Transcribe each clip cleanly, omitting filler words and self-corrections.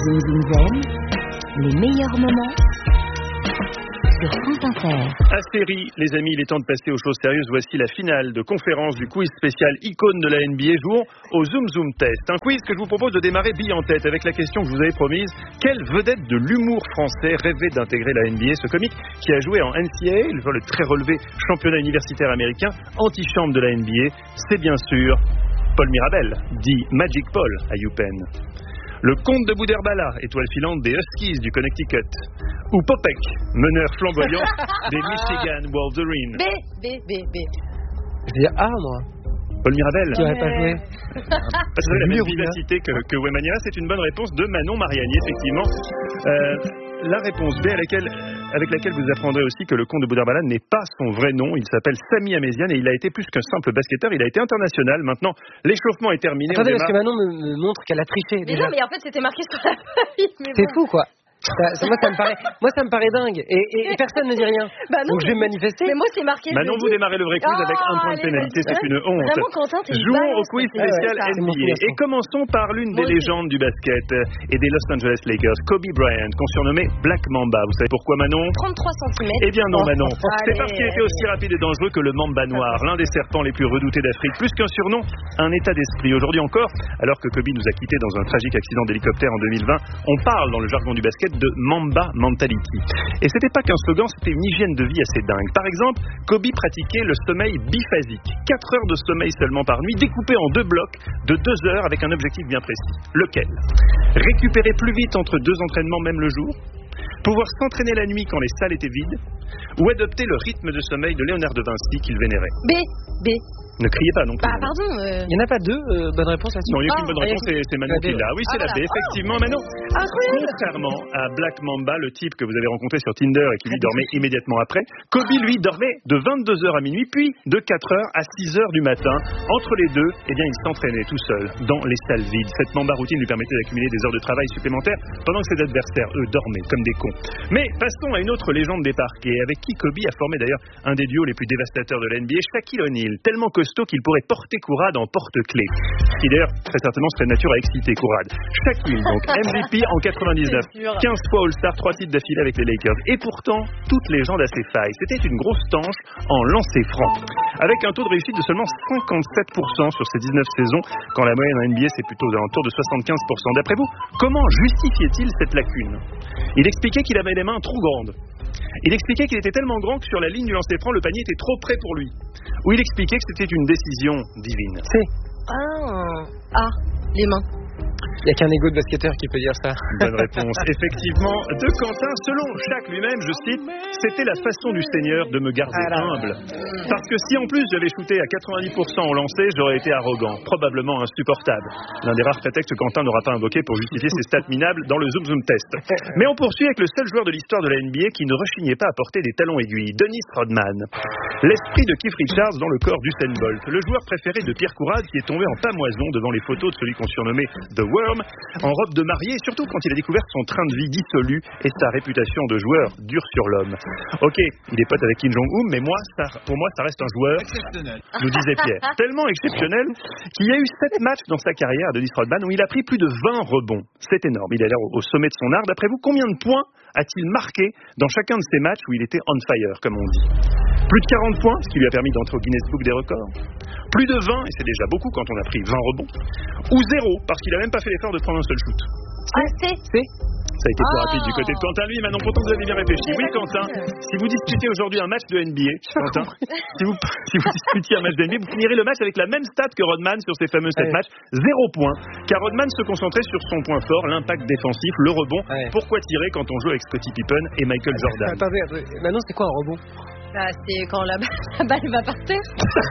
Zoom Zoom Zen, les meilleurs moments sur France Inter. Astérie, les amis, il est temps de passer aux choses sérieuses. Voici la finale de conférence du quiz spécial icône de la NBA. Jouons au Zoom Zoom Test. Un quiz que je vous propose de démarrer bille en tête avec la question que je vous avais promise. Quelle vedette de l'humour français rêvait d'intégrer la NBA? Ce comique qui a joué en NCAA, le très relevé championnat universitaire américain, antichambre de la NBA, c'est bien sûr Paul Mirabel, dit Magic Paul à UPenn. Le comte de Boudherbala, étoile filante des Huskies du Connecticut. Ou Popek, meneur flamboyant des Michigan Wolverines. B. Je dis A, moi. Paul Mirabel. Qui n'aurait pas joué. Parce que la même vivacité que Wemanyama, c'est une bonne réponse de Manon Mariani, effectivement. La réponse B avec laquelle vous apprendrez aussi que le comte de Boudherbala n'est pas son vrai nom. Il s'appelle Sami Amézian et il a été plus qu'un simple basketteur. Il a été international. Maintenant, l'échauffement est terminé. Attendez, parce que Manon me montre qu'elle a triché. Mais déjà. non, mais en fait, c'était marqué sur la feuille. C'est fou, quoi. Moi, ça me paraît dingue. Et personne ne dit rien. Bah non, donc je vais me manifester. Mais moi, c'est marqué. Maintenant, vous démarrez le vrai quiz avec un point de pénalité. C'est une honte. Vraiment, Quentin, t'es Jouons au quiz spécial c'est NBA. Et commençons par l'une des légendes du basket et des Los Angeles Lakers, Kobe Bryant, qu'on surnommait Black Mamba. Vous savez pourquoi, Manon? 33 cm. Eh bien non, Manon. Allez. C'est parce qu'il était aussi rapide et dangereux que le Mamba noir, l'un des serpents les plus redoutés d'Afrique. Plus qu'un surnom, un état d'esprit. Aujourd'hui encore, alors que Kobe nous a quittés dans un tragique accident d'hélicoptère en 2020, on parle dans le jargon du basket de Mamba Mentality. Et c'était pas qu'un slogan, c'était une hygiène de vie assez dingue. Par exemple, Kobe pratiquait le sommeil biphasique. 4 heures de sommeil seulement par nuit, découpé en 2 blocs de 2 heures avec un objectif bien précis. Lequel? Récupérer plus vite entre 2 entraînements même le jour? Pouvoir s'entraîner la nuit quand les salles étaient vides? Ou adopter le rythme de sommeil de Léonard de Vinci qu'il vénérait? B. Ne criez pas non plus. Bah, pardon. Il n'y en a pas 2 bonnes réponses là-dessus. Non, il n'y a qu'une bonne réponse, c'est Manon qui l'a. Oui, c'est la B, effectivement, Manon. Incroyable. Contrairement à Black Mamba, le type que vous avez rencontré sur Tinder et qui lui dormait immédiatement après, Kobe, lui, dormait de 22h à minuit, puis de 4h à 6h du matin. Entre les deux, eh bien, il s'entraînait tout seul dans les salles vides. Cette Mamba routine lui permettait d'accumuler des heures de travail supplémentaires pendant que ses adversaires, eux, dormaient comme des cons. Mais passons à une autre légende des parquets, avec qui Kobe a formé d'ailleurs un des duos les plus dévastateurs de la NBA, Shaquille O'Neal, tellement costaud qu'il pourrait porter Kourad en porte-clés. Ce qui d'ailleurs, très certainement, serait de nature à exciter Kourad. Shaquille, donc MVP en 99, 15 fois All-Star, 3 titres d'affilée avec les Lakers. Et pourtant, toute légende a ses failles. C'était une grosse tanche en lancer franc. Avec un taux de réussite de seulement 57% sur ces 19 saisons, quand la moyenne en NBA, c'est plutôt aux alentours de 75%. D'après vous, comment justifiait-il cette lacune? Il expliquait qu'il avait les mains trop grandes. Il expliquait qu'il était tellement grand que sur la ligne du lancer franc, le panier était trop près pour lui. Ou il expliquait que c'était une décision divine. Les mains. Il n'y a qu'un égo de basketteur qui peut dire ça. Bonne réponse. Effectivement, de Quentin, selon Shaq lui-même, je cite, c'était la façon du Seigneur de me garder humble. Parce que si en plus j'avais shooté à 90% au lancer, j'aurais été arrogant, probablement insupportable. L'un des rares prétextes que Quentin n'aura pas invoqué pour justifier ses stats minables dans le Zoom Zoom Test. Mais on poursuit avec le seul joueur de l'histoire de la NBA qui ne rechignait pas à porter des talons aiguilles, Dennis Rodman. L'esprit de Keith Richards dans le corps d'Usain Bolt, le joueur préféré de Pierre Kourad qui est tombé en pamoison devant les photos de celui qu'on surnommait The Worm, en robe de mariée, et surtout quand il a découvert son train de vie dissolu et sa réputation de joueur dur sur l'homme. Ok, il est pote avec Kim Jong-un, mais pour moi, ça reste un joueur exceptionnel, nous disait Pierre. Tellement exceptionnel qu'il y a eu 7 matchs dans sa carrière de Dennis Rodman où il a pris plus de 20 rebonds. C'est énorme, il a l'air au sommet de son art. D'après vous, combien de points a-t-il marqué dans chacun de ces matchs où il était on fire, comme on dit? Plus de 40 points, ce qui lui a permis d'entrer au Guinness Book des records. Plus de 20, et c'est déjà beaucoup quand on a pris 20 rebonds. Ou 0, parce qu'il n'a même pas fait l'effort de prendre un seul shoot. C'est Ça a été plus rapide du côté de Quentin. Lui, Manon, pourtant vous avez bien réfléchi. Oui, Quentin, si vous disputez aujourd'hui un match de NBA, Quentin, si vous disputiez un match de NBA, vous finirez le match avec la même stat que Rodman sur ses fameux 7 matchs, 0 points. Car Rodman se concentrait sur son point fort, l'impact défensif, le rebond. Pourquoi tirer quand on joue avec Scottie Pippen et Michael Jordan? Attendez, Manon, c'est quoi un rebond? C'est quand la balle va par terre.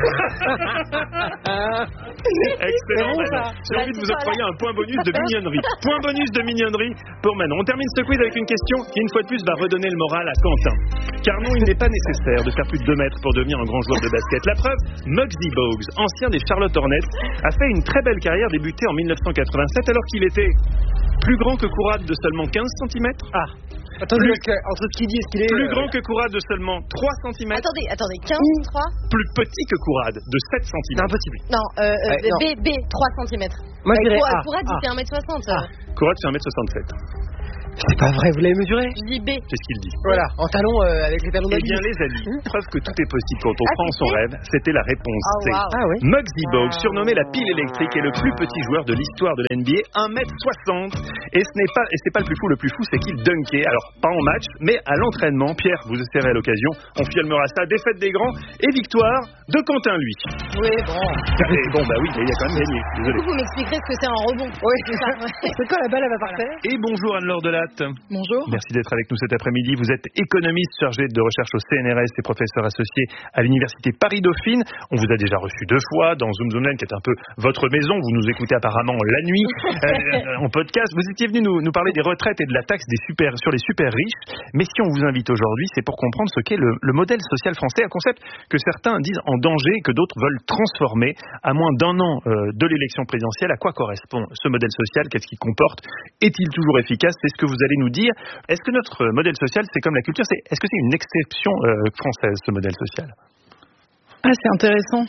Excellent, Manon. J'ai envie de vous octroyer un point bonus de mignonnerie. Point bonus de mignonnerie pour Manon. On termine ce quiz avec une question qui, une fois de plus, va redonner le moral à Quentin. Car non, il n'est pas nécessaire de faire plus de 2 mètres pour devenir un grand joueur de basket. La preuve, Muggsy Bogues, ancien des Charlotte Hornets, a fait une très belle carrière débutée en 1987 alors qu'il était plus grand que Kourad de seulement 15 cm. Attendez, entre ce qu'il dit et ce qu'il est... Plus grand que Kourad de seulement 3 cm. Attendez, 15, 3. Plus petit que Kourad de 7 cm. C'est impossible. Non, B, 3 cm. Moi, je dirais Kourad, il fait 1m60. Conrad fait 1m67. C'est pas vrai, vous l'avez mesuré? Je dis B. C'est ce qu'il dit. Voilà, en talons avec les talons Eh d'habit. bien, les amis, preuve que tout est possible quand on prend son rêve, c'était la réponse Oh, C. wow. Ah ouais. Muggsy Bogues, surnommé la pile électrique, est le plus petit joueur de l'histoire de la NBA, 1m60. Et c'est pas le plus fou. Le plus fou, c'est qu'il dunkait. Alors, pas en match, mais à l'entraînement. Pierre, vous essayerez à l'occasion. On filmera ça. Défaite des grands et victoire de Quentin, lui. Oui, bon. Et bon, bah oui, mais il a quand même gagné. Désolé. Vous m'expliquerez ce que c'est un rebond. Oui, c'est ça. c'est quoi la balle, elle va partir? Et bonjour Anne-Laure Delatte. Bonjour. Merci d'être avec nous cet après-midi. Vous êtes économiste chargé de recherche au CNRS et professeur associé à l'université Paris-Dauphine. On vous a déjà reçu 2 fois dans Zoom Zoomland, qui est un peu votre maison. Vous nous écoutez apparemment la nuit en podcast. Vous étiez venu nous parler des retraites et de la taxe sur les super riches. Mais si on vous invite aujourd'hui, c'est pour comprendre ce qu'est le modèle social français, un concept que certains disent en danger, que d'autres veulent transformer. À moins d'1 an de l'élection présidentielle, à quoi correspond ce modèle social? Qu'est-ce qu'il comporte? Est-il toujours efficace? C'est ce que vous allez nous dire. Est-ce que notre modèle social, c'est comme la culture? Est-ce que c'est une exception française, ce modèle social? Ah, c'est intéressant.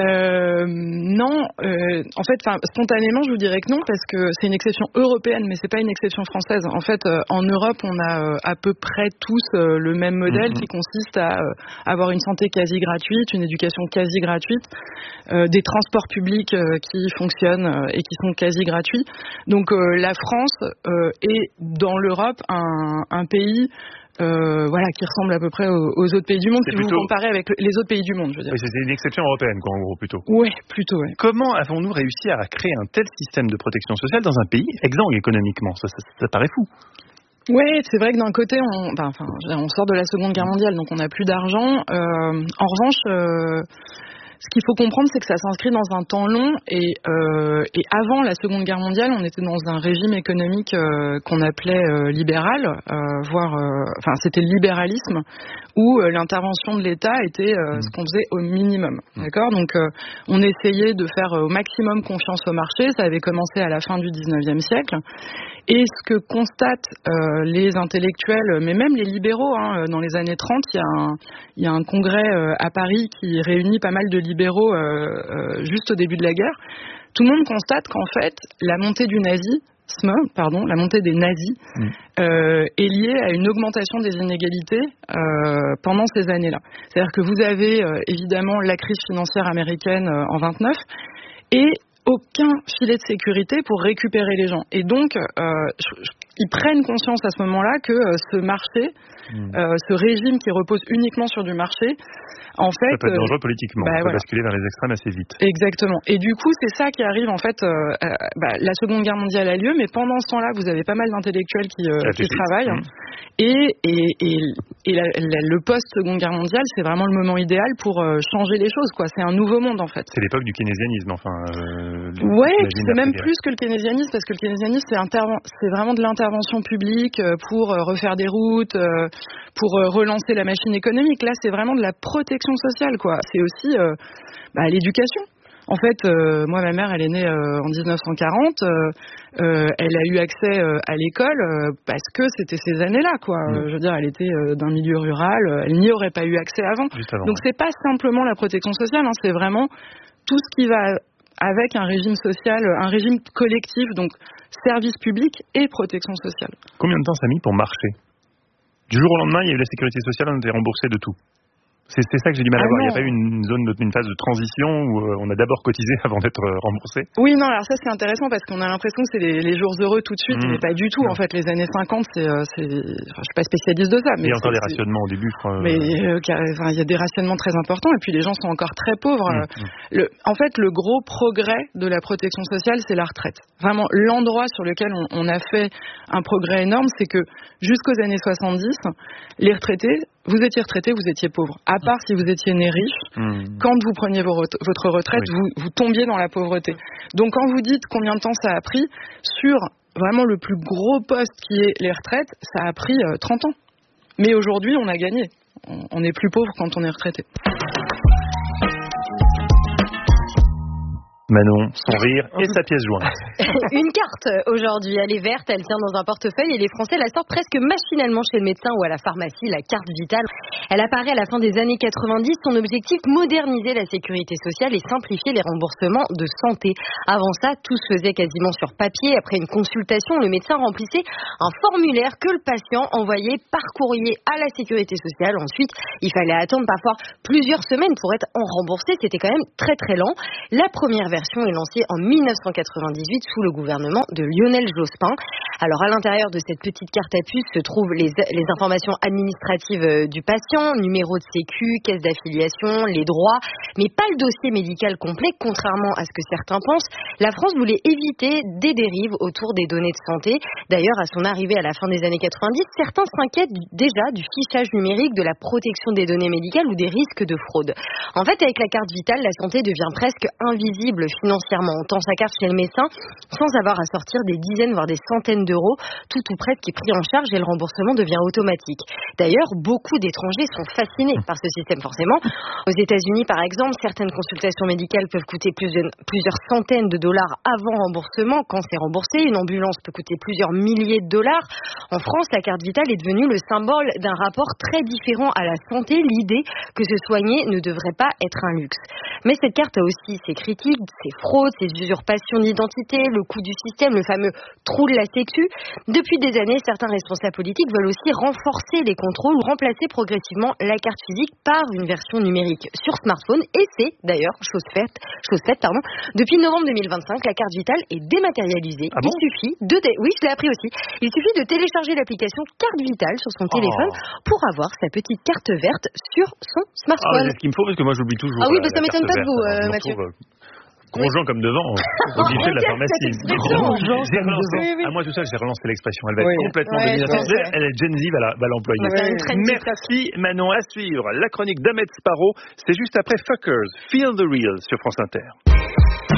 Non, en fait, spontanément, je vous dirais que non, parce que c'est une exception européenne, mais c'est pas une exception française. En fait, en Europe, on a à peu près tous le même modèle qui consiste à avoir une santé quasi gratuite, une éducation quasi gratuite, des transports publics qui fonctionnent et qui sont quasi gratuits. Donc, la France est dans l'Europe un pays qui ressemble à peu près aux autres pays du monde, si vous comparez avec les autres pays du monde, je veux dire. Oui, c'est une exception européenne, quoi, en gros, plutôt. Oui, plutôt, oui. Comment avons-nous réussi à créer un tel système de protection sociale dans un pays exsangue économiquement? Ça paraît fou. Oui, c'est vrai que d'un côté, on sort de la Seconde Guerre mondiale, donc on n'a plus d'argent. En revanche, ce qu'il faut comprendre, c'est que ça s'inscrit dans un temps long et avant la Seconde Guerre mondiale, on était dans un régime économique qu'on appelait libéral, c'était le libéralisme, où l'intervention de l'État était ce qu'on faisait au minimum. D'accord ? Donc, on essayait de faire au maximum confiance au marché. Ça avait commencé à la fin du 19e siècle. Et ce que constatent les intellectuels, mais même les libéraux, dans les années 30, il y a un congrès à Paris qui réunit pas mal de libéraux juste au début de la guerre. Tout le monde constate qu'en fait, la montée des nazis est liée à une augmentation des inégalités pendant ces années-là. C'est-à-dire que vous avez évidemment la crise financière américaine en 29 et aucun filet de sécurité pour récupérer les gens. Et donc, ils prennent conscience à ce moment-là que ce marché, ce régime qui repose uniquement sur du marché, en fait... Ça peut être dangereux politiquement, ça peut basculer vers les extrêmes assez vite. Exactement. Et du coup, c'est ça qui arrive, en fait, la Seconde Guerre mondiale a lieu, mais pendant ce temps-là, vous avez pas mal d'intellectuels qui travaillent. Et le post-Seconde Guerre mondiale, c'est vraiment le moment idéal pour changer les choses, quoi. C'est un nouveau monde, en fait. C'est l'époque du keynésianisme, c'est même plus que le keynésianisme, parce que le keynésianisme, c'est vraiment de l'intervention publique pour refaire des routes, pour relancer la machine économique. Là, c'est vraiment de la protection sociale, quoi. C'est aussi l'éducation. En fait, moi, ma mère, elle est née en 1940. Elle a eu accès à l'école parce que c'était ces années-là, quoi. Je veux dire, elle était d'un milieu rural. Elle n'y aurait pas eu accès avant. Donc, c'est pas simplement la protection sociale. C'est vraiment tout ce qui va avec un régime social, un régime collectif, donc service public et protection sociale. Combien de temps ça a mis pour marcher? Du jour au lendemain, il y a eu la sécurité sociale, on était remboursé de tout. C'est ça que j'ai du mal à voir. Il n'y a pas eu une phase de transition où on a d'abord cotisé avant d'être remboursé? Oui, non, alors ça c'est intéressant parce qu'on a l'impression que c'est les jours heureux tout de suite, mais pas du tout. En fait, les années 50, je suis pas spécialiste de ça. Mais il y a encore des rationnements au début, je crois. Mais il y a des rationnements très importants et puis les gens sont encore très pauvres. En fait, le gros progrès de la protection sociale, c'est la retraite. Vraiment, l'endroit sur lequel on a fait un progrès énorme, c'est que jusqu'aux années 70, les retraités, vous étiez retraité, vous étiez pauvre. À part si vous étiez né riche, quand vous preniez votre retraite, vous tombiez dans la pauvreté. Donc quand vous dites combien de temps ça a pris, sur vraiment le plus gros poste qui est les retraites, ça a pris 30 ans. Mais aujourd'hui, on a gagné. On n'est plus pauvre quand on est retraité. Manon, son rire et sa pièce jointe. Une carte aujourd'hui, elle est verte, elle tient dans un portefeuille et les Français la sortent presque machinalement chez le médecin ou à la pharmacie, la carte vitale. Elle apparaît à la fin des années 90, son objectif, moderniser la sécurité sociale et simplifier les remboursements de santé. Avant ça, tout se faisait quasiment sur papier. Après une consultation, le médecin remplissait un formulaire que le patient envoyait par courrier à la sécurité sociale. Ensuite, il fallait attendre parfois plusieurs semaines pour être remboursé. C'était quand même très très lent. La première version est lancée en 1998 sous le gouvernement de Lionel Jospin. Alors à l'intérieur de cette petite carte à puce se trouvent les informations administratives du patient, numéro de sécu, caisse d'affiliation, les droits, mais pas le dossier médical complet, contrairement à ce que certains pensent. La France voulait éviter des dérives autour des données de santé. D'ailleurs, à son arrivée à la fin des années 90, certains s'inquiètent déjà du fichage numérique, de la protection des données médicales ou des risques de fraude. En fait, avec la carte vitale, la santé devient presque invisible financièrement. On tend sa carte chez le médecin sans avoir à sortir des dizaines, voire des centaines d'euros. Tout ou presque est pris en charge et le remboursement devient automatique. D'ailleurs, beaucoup d'étrangers sont fascinés par ce système, forcément. Aux États-Unis, par exemple, certaines consultations médicales peuvent coûter plusieurs centaines de dollars avant remboursement. Quand c'est remboursé, une ambulance peut coûter plusieurs milliers de dollars. En France, la carte vitale est devenue le symbole d'un rapport très différent à la santé, l'idée que se soigner ne devrait pas être un luxe. Mais cette carte a aussi ses critiques, ses fraudes, ses usurpations d'identité, le coût du système, le fameux trou de la sécu. Depuis des années, certains responsables politiques veulent aussi renforcer les contrôles ou remplacer progressivement la carte physique par une version numérique sur smartphone. Et c'est d'ailleurs chose faite. Depuis novembre 2025, la carte vitale est dématérialisée. Ah bon ? Oui, je l'ai appris aussi. Il suffit de télécharger l'application Carte Vitale sur son téléphone pour avoir sa petite carte verte sur son smartphone. C'est ce qu'il me faut parce que moi j'oublie toujours. Ah oui, la ça m'étonne carte pas de vous, verte. Mathieu. Grosjean comme devant, au guichet de la pharmacie. J'ai relancé, à moi tout seul, j'ai relancé l'expression. Elle va être complètement dominatrice. Elle est Gen Z, va l'employer. Merci Manon. À suivre la chronique d'Ahmed Sparrow. C'est juste après Fuckers, Feel the Real sur France Inter.